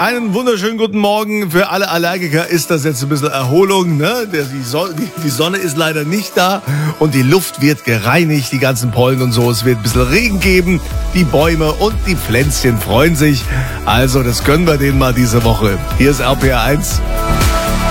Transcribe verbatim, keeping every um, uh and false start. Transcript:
Einen wunderschönen guten Morgen. Für alle Allergiker ist das jetzt ein bisschen Erholung. Ne? Der, die, so die, die Sonne ist leider nicht da und die Luft wird gereinigt, die ganzen Pollen und so. Es wird ein bisschen Regen geben. Die Bäume und die Pflänzchen freuen sich. Also das gönnen wir denen mal diese Woche. Hier ist R P R eins.